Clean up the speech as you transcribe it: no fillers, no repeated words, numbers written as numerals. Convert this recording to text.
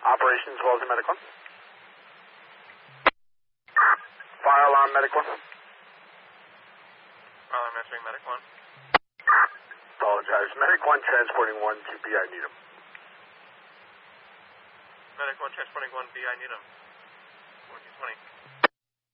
Operations Wellesley Medic 1. Fire alarm Medic 1. Fire alarm answering Medic 1. Apologize. Medic 1 transporting 1 to BI Needham. Medic 1 transporting 1 BI Needham. 1420.